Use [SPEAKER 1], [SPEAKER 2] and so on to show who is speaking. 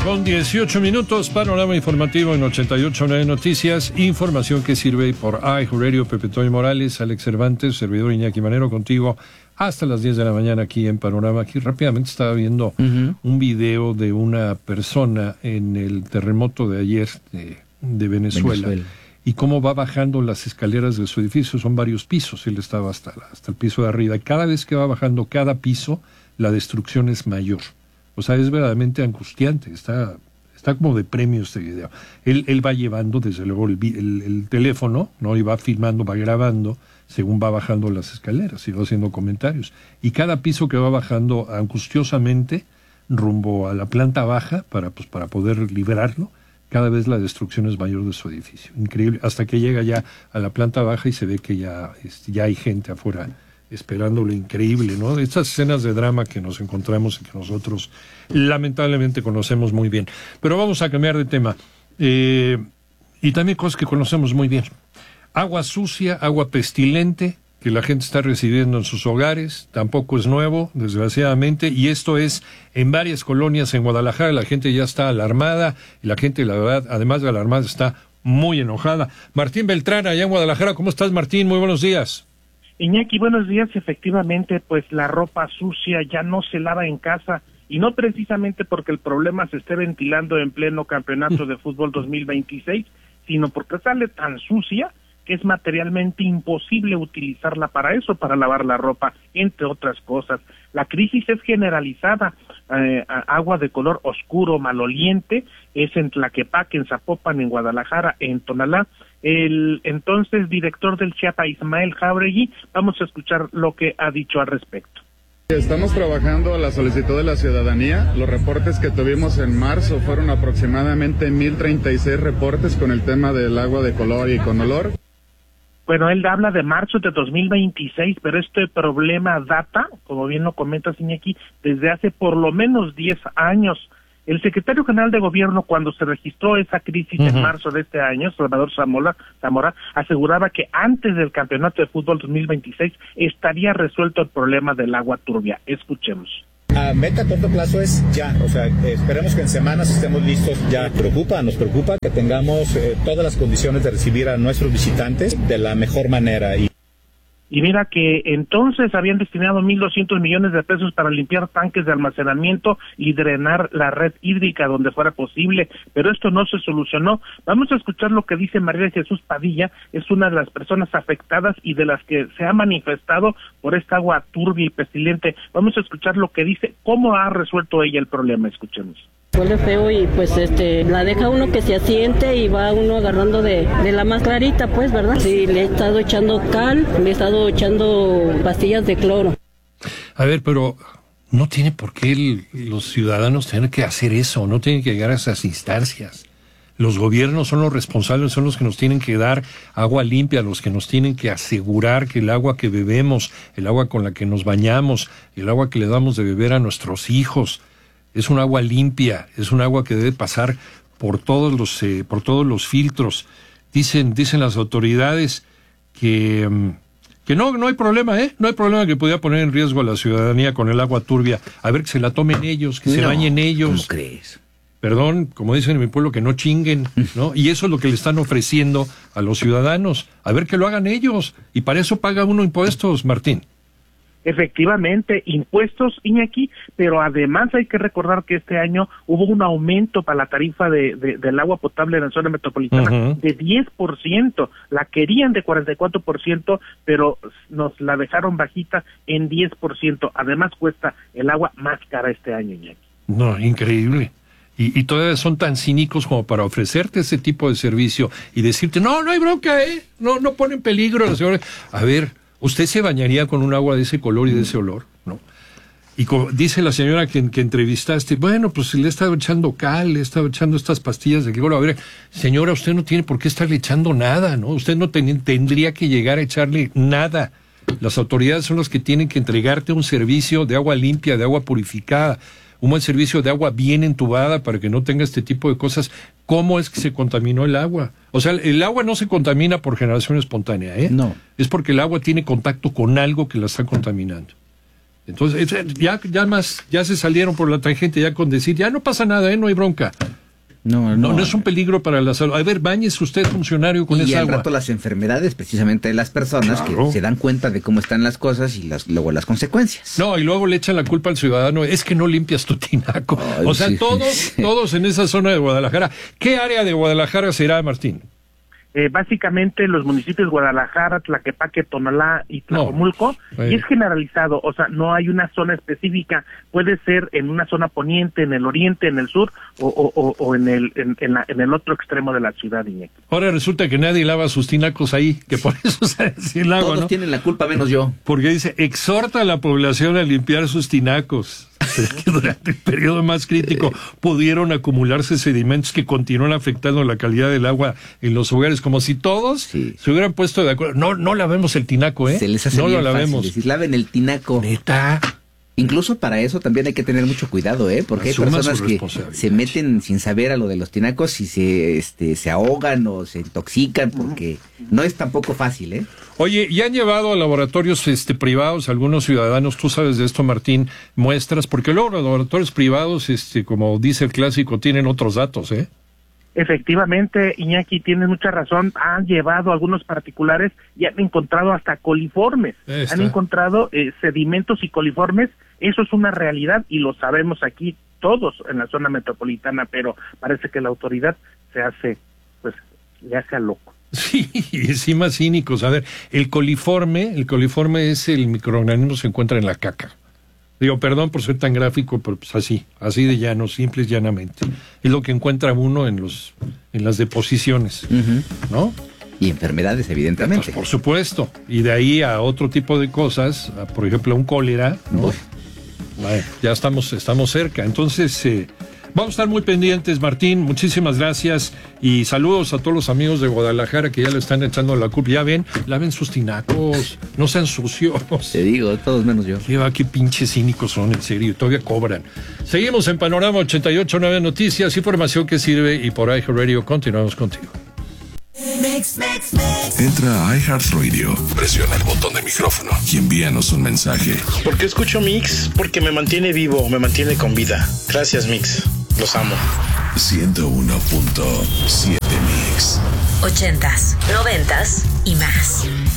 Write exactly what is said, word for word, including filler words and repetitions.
[SPEAKER 1] con dieciocho minutos, panorama informativo en ochenta y ocho punto nueve Noticias, información que sirve por iHeartRadio. Pepe Toño Morales, Alex Cervantes, servidor Iñaki Manero, contigo hasta las diez de la mañana aquí en Panorama. Aquí rápidamente estaba viendo uh-huh. un video de una persona en el terremoto de ayer de, de Venezuela, Venezuela y cómo va bajando las escaleras de su edificio. Son varios pisos, él estaba hasta, hasta el piso de arriba, y cada vez que va bajando cada piso, la destrucción es mayor. O sea, es verdaderamente angustiante, está, está como de premio este video. Él, él va llevando, desde luego, el, el, el teléfono, ¿no? Y va filmando, va grabando, según va bajando las escaleras, y va haciendo comentarios. Y cada piso que va bajando angustiosamente, rumbo a la planta baja, para, pues, para poder liberarlo, cada vez la destrucción es mayor de su edificio. Increíble, hasta que llega ya a la planta baja y se ve que ya, ya hay gente afuera esperando lo increíble, ¿no? Estas escenas de drama que nos encontramos y que nosotros lamentablemente conocemos muy bien. Pero vamos a cambiar de tema. Eh, y también cosas que conocemos muy bien. Agua sucia, agua pestilente, que la gente está recibiendo en sus hogares, tampoco es nuevo, desgraciadamente, y esto es en varias colonias en Guadalajara. La gente ya está alarmada, y la gente, la verdad, además de alarmada, está muy enojada. Martín Beltrán, allá en Guadalajara. ¿Cómo estás, Martín? Muy buenos días.
[SPEAKER 2] Iñaki, buenos días. Efectivamente, pues la ropa sucia ya no se lava en casa, y no precisamente porque el problema se esté ventilando en pleno campeonato de fútbol dos mil veintiséis, sino porque sale tan sucia que es materialmente imposible utilizarla para eso, para lavar la ropa, entre otras cosas. La crisis es generalizada. Eh, agua de color oscuro, maloliente, es en Tlaquepaque, en Zapopan, en Guadalajara, en Tonalá. El entonces director del Chiapa, Ismael Jáuregui, vamos a escuchar lo que ha dicho al respecto.
[SPEAKER 3] Estamos trabajando a la solicitud de la ciudadanía. Los reportes que tuvimos en marzo fueron aproximadamente mil treinta y seis reportes con el tema del agua de color y con olor.
[SPEAKER 2] Bueno, él habla de marzo de dos mil veintiséis, pero este problema data, como bien lo comenta Iñaki, desde hace por lo menos diez años. El secretario general de Gobierno, cuando se registró esa crisis uh-huh. en marzo de este año, Salvador Zamora, Zamora, aseguraba que antes del campeonato de fútbol dos mil veintiséis estaría resuelto el problema del agua turbia. Escuchemos.
[SPEAKER 4] A meta a corto plazo es ya, o sea, esperemos que en semanas estemos listos ya. Preocupa, nos preocupa que tengamos eh, todas las condiciones de recibir a nuestros visitantes de la mejor manera. Y
[SPEAKER 2] Y mira que entonces habían destinado mil doscientos millones de pesos para limpiar tanques de almacenamiento y drenar la red hídrica donde fuera posible, pero esto no se solucionó. Vamos a escuchar lo que dice María Jesús Padilla, es una de las personas afectadas y de las que se ha manifestado por esta agua turbia y pestilente. Vamos a escuchar lo que dice, cómo ha resuelto ella el problema. Escuchemos.
[SPEAKER 5] Huele feo y pues este la deja uno que se asiente y va uno agarrando de, de la más clarita, pues, ¿verdad? Sí, le he estado echando cal, le he estado echando pastillas de cloro.
[SPEAKER 1] A ver, pero no tiene por qué el, los ciudadanos tener que hacer eso, no tienen que llegar a esas instancias. Los gobiernos son los responsables, son los que nos tienen que dar agua limpia, los que nos tienen que asegurar que el agua que bebemos, el agua con la que nos bañamos, el agua que le damos de beber a nuestros hijos, es un agua limpia, es un agua que debe pasar por todos los eh, por todos los filtros. Dicen dicen las autoridades que que no no hay problema, ¿eh? No hay problema que pudiera poner en riesgo a la ciudadanía con el agua turbia. A ver, que se la tomen ellos, que no, se bañen ellos.
[SPEAKER 6] ¿Cómo crees?
[SPEAKER 1] Perdón, como dicen en mi pueblo, que no chinguen, ¿no? Y eso es lo que le están ofreciendo a los ciudadanos. A ver, que lo hagan ellos. Y para eso paga uno impuestos, Martín.
[SPEAKER 2] Efectivamente, impuestos, Iñaki, pero además hay que recordar que este año hubo un aumento para la tarifa de, de del agua potable en la zona metropolitana uh-huh. de diez por ciento. La querían de cuarenta y cuatro por ciento, pero nos la dejaron bajita en diez por ciento. Además cuesta el agua más cara este año, Iñaki.
[SPEAKER 1] No, increíble. Y, y todavía son tan cínicos como para ofrecerte ese tipo de servicio y decirte, no, no hay bronca, ¿eh? No, no pone en peligro a la señora. A ver, ¿usted se bañaría con un agua de ese color y de ese olor? ¿No? Y como dice la señora que, que entrevistaste, bueno, pues le he estado echando cal, le he estado echando estas pastillas de cloro. A ver, señora, usted no tiene por qué estarle echando nada, ¿no? Usted no ten, tendría que llegar a echarle nada. Las autoridades son las que tienen que entregarte un servicio de agua limpia, de agua purificada, un buen servicio de agua bien entubada para que no tenga este tipo de cosas. ¿Cómo es que se contaminó el agua? O sea, el agua no se contamina por generación espontánea, ¿eh?
[SPEAKER 6] No.
[SPEAKER 1] Es porque el agua tiene contacto con algo que la está contaminando. Entonces, ya, ya más, ya se salieron por la tangente, ya con decir, ya no pasa nada, ¿eh? No hay bronca. No, no, no, no es un peligro para la salud. A ver, báñese usted, funcionario, con esa agua.
[SPEAKER 6] Y al rato las enfermedades, precisamente de las personas, claro, que se dan cuenta de cómo están las cosas y las, luego las consecuencias.
[SPEAKER 1] No, y luego le echan la culpa al ciudadano, es que no limpias tu tinaco. Ay, o sea, sí, todos, sí. todos en esa zona de Guadalajara. ¿Qué área de Guadalajara será, Martín?
[SPEAKER 2] Eh, básicamente los municipios Guadalajara, Tlaquepaque, Tonalá y Tlajomulco, no, eh. y es generalizado, o sea, no hay una zona específica, puede ser en una zona poniente, en el oriente, en el sur, o, o, o en el en, en, la, en el otro extremo de la ciudad, Iñaki.
[SPEAKER 1] Ahora resulta que nadie lava sus tinacos ahí, que por eso se decía el agua,
[SPEAKER 6] Todos
[SPEAKER 1] ¿no?
[SPEAKER 6] tienen la culpa, menos yo.
[SPEAKER 1] Porque dice, exhorta a la población a limpiar sus tinacos. Que durante el periodo más crítico pudieron acumularse sedimentos que continúan afectando la calidad del agua en los hogares, como si todos sí. se hubieran puesto de acuerdo. No, no lavemos el tinaco, ¿eh?
[SPEAKER 6] Se les hace
[SPEAKER 1] no
[SPEAKER 6] bien
[SPEAKER 1] lo lavemos.
[SPEAKER 6] Fácil decir, laven el tinaco.
[SPEAKER 1] Neta.
[SPEAKER 6] Incluso para eso también hay que tener mucho cuidado, ¿eh? Porque Asuma hay personas que se meten sin saber a lo de los tinacos y se este se ahogan o se intoxican, porque no es tampoco fácil, ¿eh?
[SPEAKER 1] Oye, ¿y han llevado a laboratorios este privados algunos ciudadanos, tú sabes de esto, Martín, muestras? Porque luego los laboratorios privados, este como dice el clásico, tienen otros datos, ¿eh?
[SPEAKER 2] Efectivamente, Iñaki, tienes mucha razón, han llevado algunos particulares y han encontrado hasta coliformes, Esta. han encontrado eh, sedimentos y coliformes, eso es una realidad y lo sabemos aquí todos en la zona metropolitana, pero parece que la autoridad se hace, pues, le hace a loco.
[SPEAKER 1] Sí, y encima cínicos. A ver, el coliforme, el coliforme es el microorganismo que se encuentra en la caca. Digo, perdón por ser tan gráfico, pero pues así, así de llano, simple y llanamente. Es lo que encuentra uno en los, en las deposiciones, uh-huh. ¿no?
[SPEAKER 6] Y enfermedades, evidentemente.
[SPEAKER 1] Pues, por supuesto. Y de ahí a otro tipo de cosas, a, por ejemplo, un cólera, ¿no? Uf. Bueno, ya estamos, estamos cerca. Entonces, eh, vamos a estar muy pendientes, Martín. Muchísimas gracias y saludos a todos los amigos de Guadalajara que ya le están echando la culpa. Ya ven, laven sus tinacos, no sean sucios.
[SPEAKER 6] Te digo, todos menos yo.
[SPEAKER 1] Qué, qué pinches cínicos son, en serio, todavía cobran. Seguimos en Panorama ochenta y ocho punto nueve Noticias, información que sirve, y por iHeartRadio continuamos contigo.
[SPEAKER 7] Mix, mix, mix. Entra a iHeartRadio, presiona el botón de micrófono y envíanos un mensaje.
[SPEAKER 8] ¿Por qué escucho Mix? Porque me mantiene vivo, me mantiene con vida. Gracias, Mix. Los amo.
[SPEAKER 7] ciento uno punto siete Mix.
[SPEAKER 9] Ochentas, noventas y más.